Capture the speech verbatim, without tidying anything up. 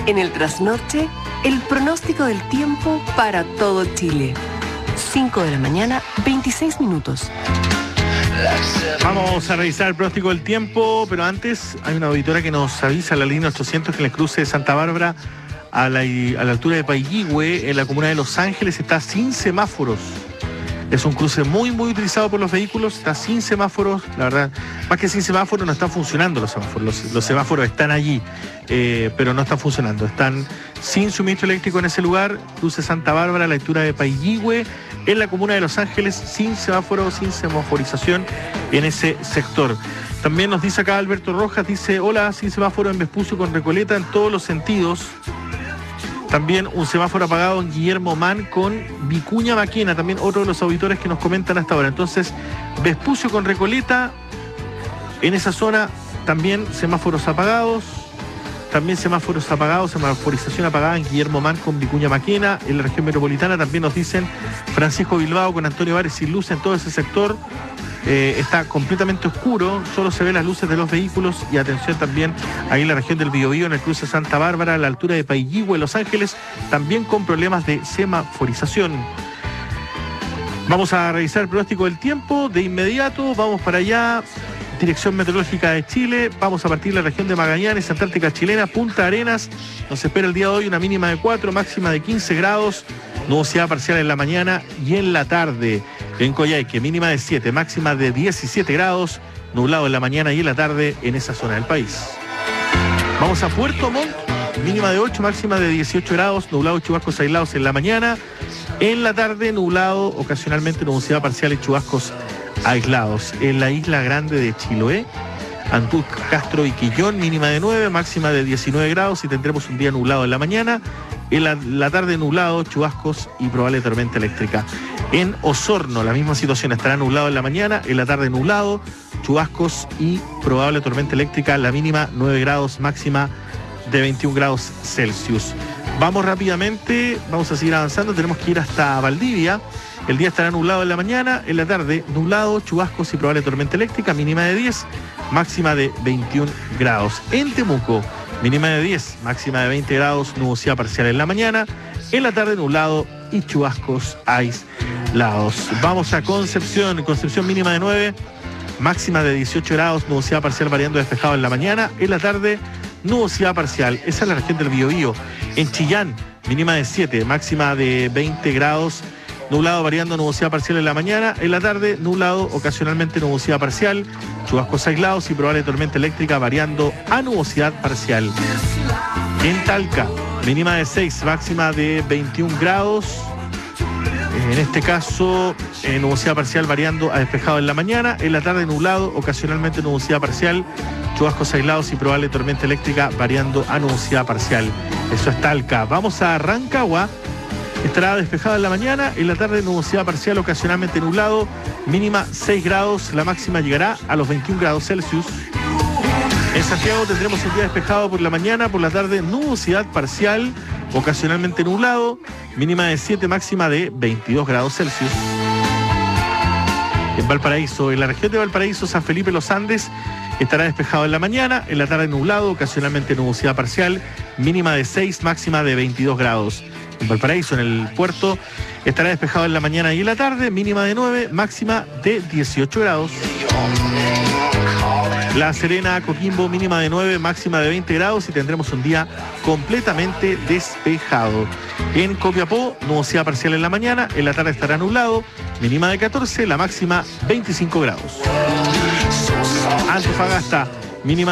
En el trasnoche, el pronóstico del tiempo para todo Chile. cinco de la mañana, veintiséis minutos. Vamos a revisar el pronóstico del tiempo, pero antes hay una auditora que nos avisa, la línea ochocientos, que en el cruce de Santa Bárbara a la, a la altura de Paiyihue, en la comuna de Los Ángeles, está sin semáforos. Es un cruce muy, muy utilizado por los vehículos, está sin semáforos, la verdad, más que sin semáforos, no están funcionando los semáforos, los, los semáforos están allí, eh, pero no están funcionando, están sin suministro eléctrico en ese lugar, cruce Santa Bárbara, a la altura de Paiyihue, en la comuna de Los Ángeles, sin semáforos, sin semaforización en ese sector. También nos dice acá Alberto Rojas, dice, hola, sin semáforo en Vespucio con Recoleta en todos los sentidos. También un semáforo apagado en Guillermo Mann con Vicuña Maquena, también otro de los auditores que nos comentan hasta ahora. Entonces, Vespucio con Recoleta, en esa zona también semáforos apagados, también semáforos apagados, semaforización apagada en Guillermo Mann con Vicuña Maquena. En la región metropolitana también nos dicen Francisco Bilbao con Antonio Vares sin luz en todo ese sector. Eh, está completamente oscuro, solo se ven las luces de los vehículos. Y atención también ahí en la región del Biobío, en el cruce Santa Bárbara, a la altura de Paiyihue, en Los Ángeles, también con problemas de semaforización. Vamos a revisar el pronóstico del tiempo de inmediato, vamos para allá. Dirección Meteorológica de Chile, vamos a partir de la región de Magallanes, Antártica Chilena, Punta Arenas. Nos espera el día de hoy una mínima de cuatro, máxima de quince grados, nubosidad parcial en la mañana y en la tarde. En Coyhaique, mínima de siete, máxima de diecisiete grados, nublado en la mañana y en la tarde en esa zona del país. Vamos a Puerto Montt, mínima de ocho, máxima de dieciocho grados, nublado y chubascos aislados en la mañana. En la tarde, nublado, ocasionalmente nubosidad parcial y chubascos aislados. En la isla grande de Chiloé, Antús, Castro y Quillón, mínima de nueve, máxima de diecinueve grados y tendremos un día nublado en la mañana. En la, la tarde nublado, chubascos y probable tormenta eléctrica. En Osorno, la misma situación, estará nublado en la mañana, en la tarde nublado, chubascos y probable tormenta eléctrica, la mínima nueve grados, máxima de veintiún grados Celsius. Vamos rápidamente, vamos a seguir avanzando, tenemos que ir hasta Valdivia. El día estará nublado en la mañana, en la tarde nublado, chubascos y probable tormenta eléctrica, mínima de diez, máxima de veintiún grados. En Temuco, mínima de diez, máxima de veinte grados, nubosidad parcial en la mañana, en la tarde nublado y chubascos aislados. Vamos a Concepción, Concepción mínima de nueve, máxima de dieciocho grados, nubosidad parcial variando despejado en la mañana, en la tarde nubosidad parcial. Esa es la región del Biobío. En Chillán, mínima de siete, máxima de veinte grados, nublado variando nubosidad parcial en la mañana, en la tarde nublado, ocasionalmente nubosidad parcial, chubascos aislados y probable tormenta eléctrica variando a nubosidad parcial. En Talca, mínima de seis, máxima de veintiún grados, en este caso eh, nubosidad parcial variando a despejado en la mañana, en la tarde nublado, ocasionalmente nubosidad parcial, chubascos aislados y probable tormenta eléctrica variando a nubosidad parcial. Eso es Talca. Vamos a Rancagua. Estará despejado en la mañana, en la tarde nubosidad parcial, ocasionalmente nublado, mínima seis grados, la máxima llegará a los veintiún grados Celsius. En Santiago tendremos un día despejado por la mañana, por la tarde nubosidad parcial, ocasionalmente nublado, mínima de siete, máxima de veintidós grados Celsius. En Valparaíso, en la región de Valparaíso, San Felipe Los Andes, estará despejado en la mañana, en la tarde nublado, ocasionalmente nubosidad parcial, mínima de seis, máxima de veintidós grados. En Valparaíso, en el puerto, estará despejado en la mañana y en la tarde, mínima de nueve, máxima de dieciocho grados. La Serena, Coquimbo, mínima de nueve, máxima de veinte grados y tendremos un día completamente despejado. En Copiapó, nubosidad parcial en la mañana, en la tarde estará nublado, mínima de catorce, la máxima veinticinco grados. Antofagasta, mínima